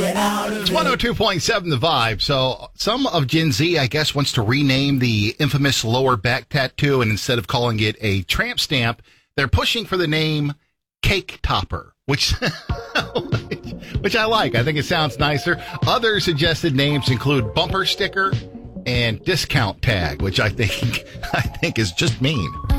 It's 102.7 The Vibe. So some of Gen Z, I guess, wants to rename the infamous lower back tattoo, and instead of calling it a tramp stamp, they're pushing for the name Cake Topper, which I like. I think it sounds nicer. Other suggested names include Bumper Sticker and Discount Tag, which I think is just mean.